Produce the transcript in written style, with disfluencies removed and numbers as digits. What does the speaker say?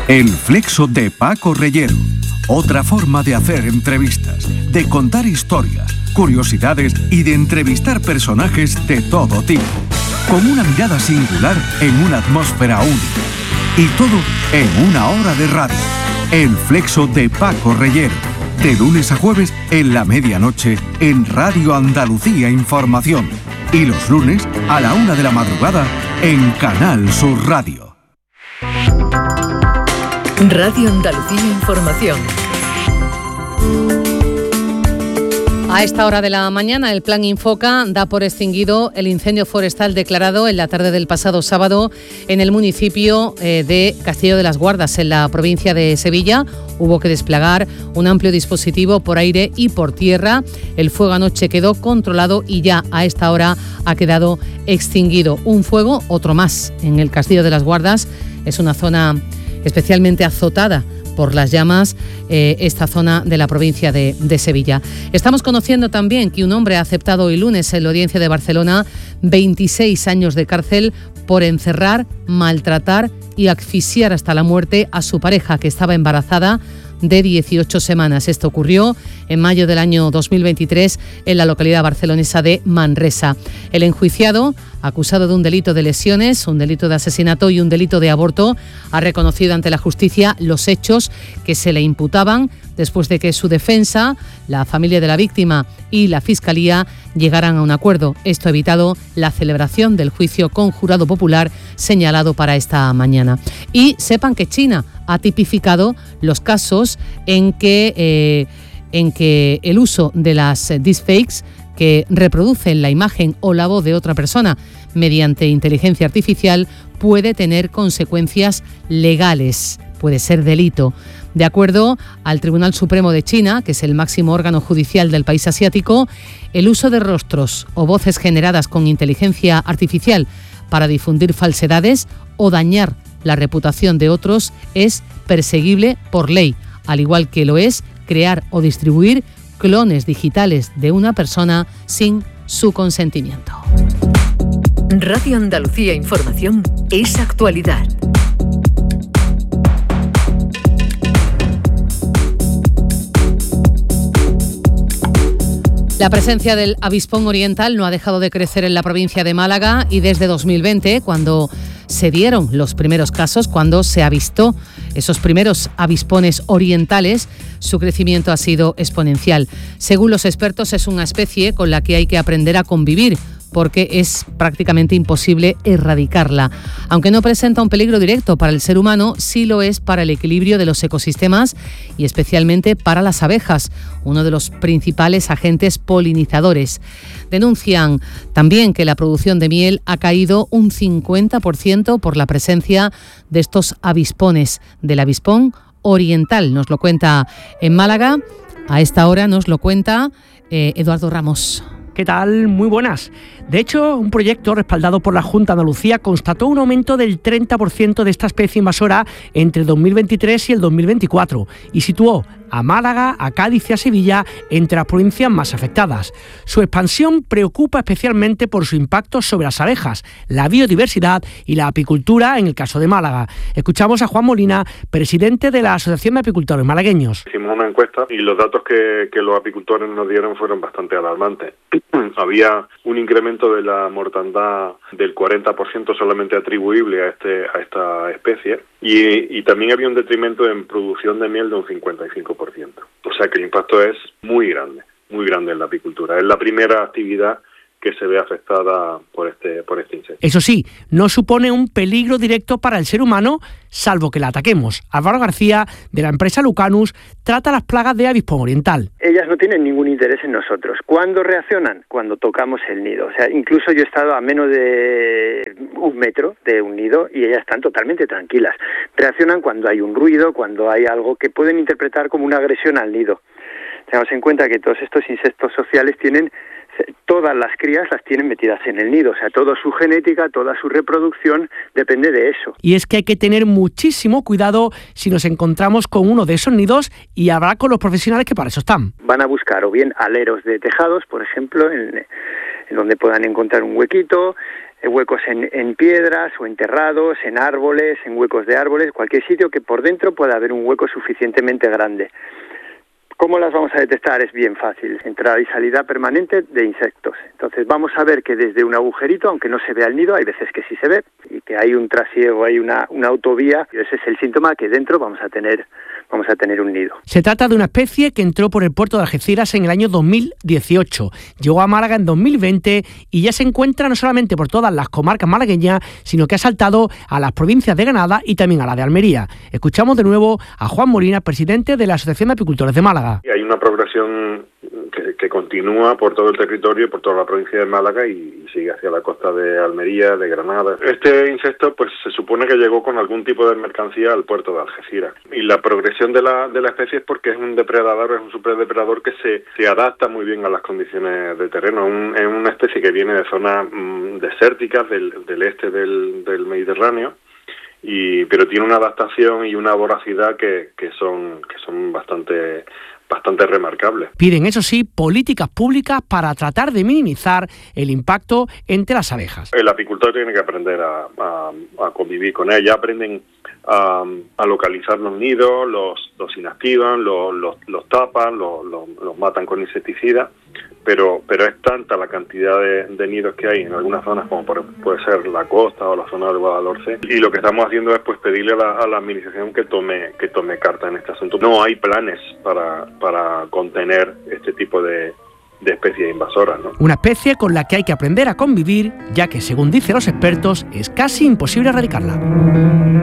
El Flexo de Paco Reyero. Otra forma de hacer entrevistas, de contar historias, curiosidades y de entrevistar personajes de todo tipo. Con una mirada singular en una atmósfera única. Y todo en una hora de radio. El Flexo de Paco Reyero. De lunes a jueves en la medianoche en Radio Andalucía Información. Y los lunes a la 1 de la madrugada en Canal Sur Radio. Radio Andalucía Información. A esta hora de la mañana, el Plan Infoca da por extinguido el incendio forestal declarado en la tarde del pasado sábado en el municipio de Castillo de las Guardas, en la provincia de Sevilla. Hubo que desplegar un amplio dispositivo por aire y por tierra. El fuego anoche quedó controlado y ya a esta hora ha quedado extinguido. Un fuego, otro más, en el Castillo de las Guardas. Es una zona especialmente azotada por las llamas, esta zona de la provincia de Sevilla. Estamos conociendo también que un hombre ha aceptado hoy lunes en la audiencia de Barcelona 26 años de cárcel por encerrar, maltratar y asfixiar hasta la muerte a su pareja, que estaba embarazada de 18 semanas. Esto ocurrió en mayo del año 2023 en la localidad barcelonesa de Manresa. El enjuiciado, acusado de un delito de lesiones, un delito de asesinato y un delito de aborto, ha reconocido ante la justicia los hechos que se le imputaban después de que su defensa, la familia de la víctima y la Fiscalía llegaran a un acuerdo. Esto ha evitado la celebración del juicio con jurado popular señalado para esta mañana. Y sepan que China ha tipificado los casos en que el uso de las deepfakes, que reproducen la imagen o la voz de otra persona mediante inteligencia artificial, puede tener consecuencias legales, puede ser delito. De acuerdo al Tribunal Supremo de China, que es el máximo órgano judicial del país asiático, el uso de rostros o voces generadas con inteligencia artificial para difundir falsedades o dañar la reputación de otros es perseguible por ley, al igual que lo es crear o distribuir clones digitales de una persona sin su consentimiento. Radio Andalucía Información es actualidad. La presencia del avispón oriental no ha dejado de crecer en la provincia de Málaga y desde 2020, cuando se dieron los primeros casos, cuando se avistó esos primeros avispones orientales, su crecimiento ha sido exponencial. Según los expertos, es una especie con la que hay que aprender a convivir, porque es prácticamente imposible erradicarla. Aunque no presenta un peligro directo para el ser humano, sí lo es para el equilibrio de los ecosistemas y especialmente para las abejas, uno de los principales agentes polinizadores. Denuncian también que la producción de miel ha caído un 50% por la presencia de estos avispones, del avispón oriental. Nos lo cuenta en Málaga, a esta hora nos lo cuenta Eduardo Ramos. ¿Qué tal? Muy buenas. De hecho, un proyecto respaldado por la Junta de Andalucía constató un aumento del 30% de esta especie invasora entre el 2023 y el 2024 y situó a Málaga, a Cádiz y a Sevilla entre las provincias más afectadas. Su expansión preocupa especialmente por su impacto sobre las abejas, la biodiversidad y la apicultura en el caso de Málaga. Escuchamos a Juan Molina, presidente de la Asociación de Apicultores Malagueños. Hicimos una encuesta y los datos que los apicultores nos dieron fueron bastante alarmantes. Había un incremento de la mortandad del 40% solamente atribuible a esta especie y también había un detrimento en producción de miel de un 55%. O sea que el impacto es muy grande en la apicultura. Es la primera actividad que se ve afectada por este insecto. Eso sí, no supone un peligro directo para el ser humano, salvo que la ataquemos. Álvaro García, de la empresa Lucanus, trata las plagas de avispón oriental. Ellas no tienen ningún interés en nosotros. ¿Cuándo reaccionan? Cuando tocamos el nido. O sea, incluso yo he estado a menos de 1 metro de un nido y ellas están totalmente tranquilas. Reaccionan cuando hay un ruido, cuando hay algo que pueden interpretar como una agresión al nido. Tengamos en cuenta que todos estos insectos sociales todas las crías las tienen metidas en el nido, o sea, toda su genética, toda su reproducción depende de eso. Y es que hay que tener muchísimo cuidado si nos encontramos con uno de esos nidos y hablar con los profesionales que para eso están. Van a buscar o bien aleros de tejados, por ejemplo, en donde puedan encontrar un huequito, huecos en piedras o enterrados, en árboles, en huecos de árboles, cualquier sitio que por dentro pueda haber un hueco suficientemente grande. ¿Cómo las vamos a detectar? Es bien fácil, entrada y salida permanente de insectos. Entonces vamos a ver que desde un agujerito, aunque no se vea el nido, hay veces que sí se ve, y que hay un trasiego, hay una autovía, y ese es el síntoma que dentro vamos a tener un nido. Se trata de una especie que entró por el puerto de Algeciras en el año 2018, llegó a Málaga en 2020 y ya se encuentra no solamente por todas las comarcas malagueñas, sino que ha saltado a las provincias de Granada y también a la de Almería. Escuchamos de nuevo a Juan Molina, presidente de la Asociación de Apicultores de Málaga. Hay una progresión que continúa por todo el territorio, por toda la provincia de Málaga y sigue hacia la costa de Almería, de Granada. Este insecto pues se supone que llegó con algún tipo de mercancía al puerto de Algeciras. Y la progresión de la especie es porque es un depredador, es un superdepredador que se adapta muy bien a las condiciones de terreno. Es una especie que viene de zonas desérticas del este del Mediterráneo. Pero tiene una adaptación y una voracidad que son bastante remarcables. Piden, eso sí, políticas públicas para tratar de minimizar el impacto entre las abejas. El apicultor tiene que aprender a convivir con ella. Aprenden a localizar los nidos, los inactivan, los tapan, los matan con insecticida. Pero es tanta la cantidad de nidos que hay en algunas zonas como puede ser la costa o la zona de Guadalhorce, y lo que estamos haciendo es pues pedirle a la administración que tome carta en este asunto. No hay planes para contener este tipo de especies invasoras, ¿no? Una especie con la que hay que aprender a convivir, ya que según dicen los expertos es casi imposible erradicarla.